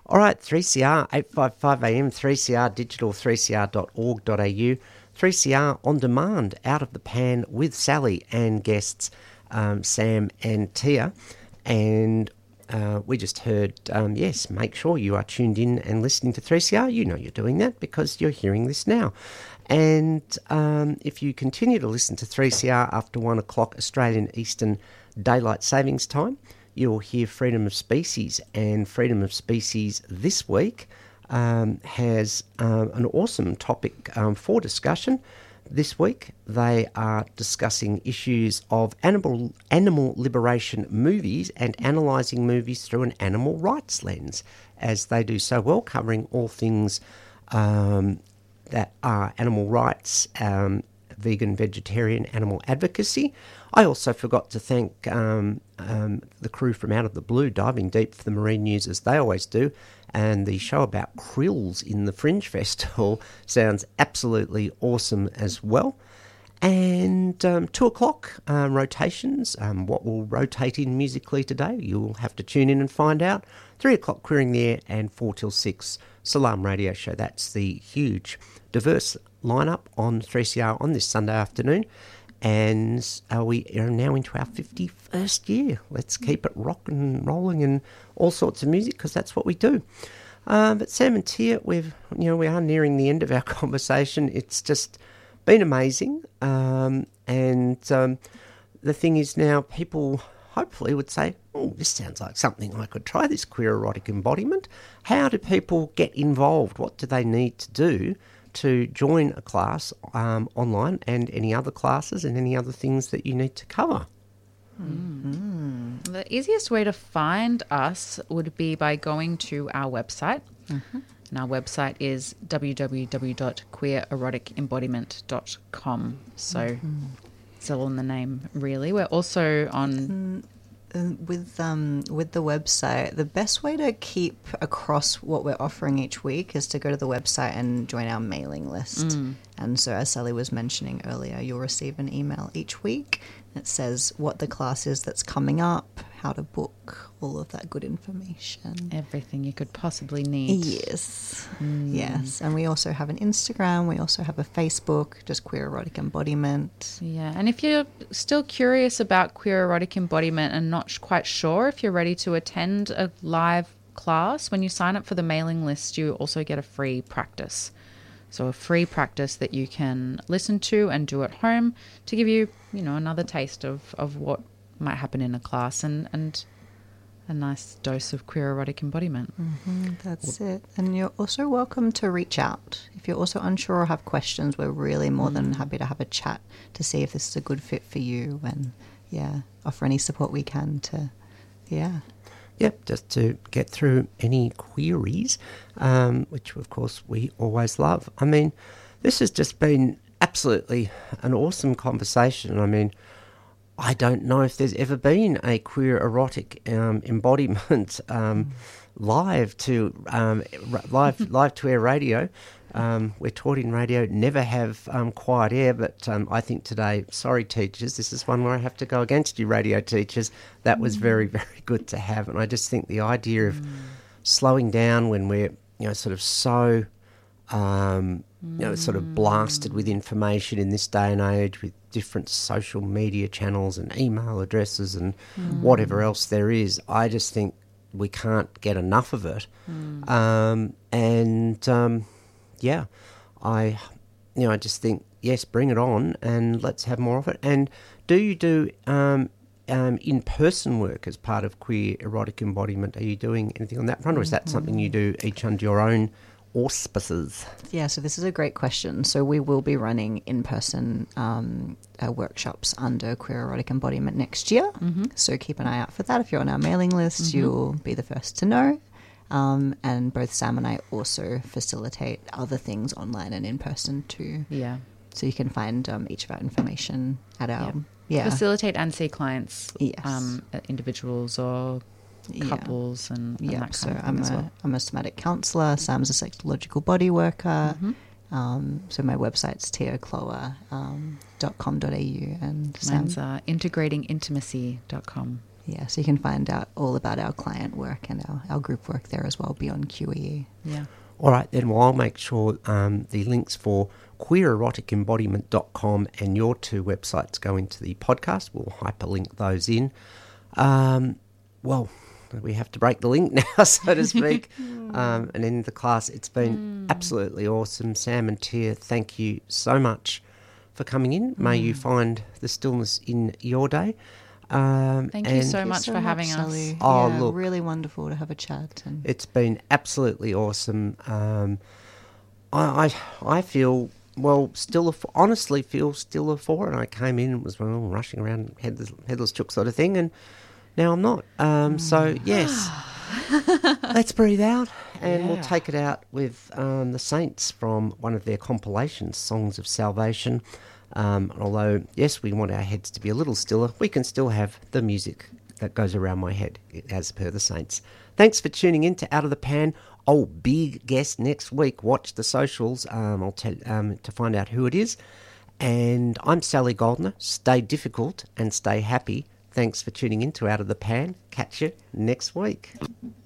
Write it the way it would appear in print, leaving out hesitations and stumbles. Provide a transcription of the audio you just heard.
All right, 3CR, 855 AM, 3CR Digital, 3cr.org.au, 3CR On Demand, Out of the Pan with Sally and guests Sam and Tia. And we just heard, yes, make sure you are tuned in and listening to 3CR. You know you're doing that because you're hearing this now. And if you continue to listen to 3CR after 1 o'clock Australian Eastern Daylight Savings Time, you'll hear Freedom of Species. And Freedom of Species this week has an awesome topic for discussion. This week they are discussing issues of animal liberation movies and analysing movies through an animal rights lens, as they do so well, covering all things that are animal rights, vegan, vegetarian, animal advocacy. I also forgot to thank the crew from Out of the Blue, diving deep for the marine news as they always do, and the show about krills in the Fringe Festival sounds absolutely awesome as well. And 2 o'clock rotations, what will rotate in musically today, you'll have to tune in and find out. 3 o'clock Queering the Air, and 4 till 6 Salam Radio Show. That's the huge diverse lineup on 3CR on this Sunday afternoon. And we are now into our 51st year. Let's keep it rocking and rolling and all sorts of music, because that's what we do. But Sam and Tia, we are nearing the end of our conversation. It's just been amazing. And the thing is now, people hopefully would say, oh, this sounds like something I could try, this queer erotic embodiment. How do people get involved? What do they need to do to join a class online, and any other classes and any other things that you need to cover? The easiest way to find us would be by going to our website. And our website is www.queereroticembodiment.com. So it's all in the name, really. We're also on... With the website, the best way to keep across what we're offering each week is to go to the website and join our mailing list. And so, as Sally was mentioning earlier, you'll receive an email each week that says what the class is that's coming up, how to book, all of that good information. Everything you could possibly need. Yes. Yes. And we also have an Instagram. We also have a Facebook, just Queer Erotic Embodiment. Yeah. And if you're still curious about Queer Erotic Embodiment and not quite sure if you're ready to attend a live class, when you sign up for the mailing list, you also get a free practice. So a free practice that you can listen to and do at home to give you, another taste of what might happen in a class and a nice dose of queer erotic embodiment. That's it. And you're also welcome to reach out. If you're also unsure or have questions, we're really more than happy to have a chat to see if this is a good fit for you, and, offer any support we can to, Yep, just to get through any queries, which, of course, we always love. I mean, this has just been absolutely an awesome conversation. I mean, I don't know if there's ever been a queer erotic embodiment live to air radio. We're taught in radio never have quiet air, but I think today, sorry teachers, this is one where I have to go against you, radio teachers. That was very, very good to have, and I just think the idea of slowing down when we're sort of so sort of blasted with information in this day and age, with different social media channels and email addresses and whatever else there is. I just think we can't get enough of it. I just think, yes, bring it on and let's have more of it. And do you do in-person work as part of queer erotic embodiment? Are you doing anything on that front, or is that something you do each under your own auspices? Yeah, so this is a great question. So we will be running in-person workshops under Queer Erotic Embodiment next year. So keep an eye out for that. If you're on our mailing list, you'll be the first to know. And both Sam and I also facilitate other things online and in person too. Yeah. So you can find each of our information at our... Facilitate and see clients, yes. Individuals or couples and that kind of thing as well. I'm a somatic counsellor. Sam's a sexological body worker. So my website's tiacloa.com.au and Sam's integratingintimacy.com. Yeah, so you can find out all about our client work and our group work there as well beyond QEE. Yeah. All right, then, well, I'll make sure the links for queereroticembodiment.com and your two websites go into the podcast. We'll hyperlink those in. Well, we have to break the link now, so to speak, and end the class. It's been absolutely awesome. Sam and Tia, thank you so much for coming in. May you find the stillness in your day. Thank you so much for having us. Sally. Oh, yeah, look. really wonderful to have a chat. And It's been absolutely awesome. I feel, well, honestly feel still a four, and I came in and was rushing around headless chook sort of thing, and now I'm not. So, yes, let's breathe out, and we'll take it out with the Saints from one of their compilations, Songs of Salvation. Although, yes, we want our heads to be a little stiller, we can still have the music that goes around my head, as per the Saints. Thanks for tuning in to Out of the Pan. Oh, big guest next week. Watch the socials. I'll tell to find out who it is. And I'm Sally Goldner. Stay difficult and stay happy. Thanks for tuning in to Out of the Pan. Catch you next week.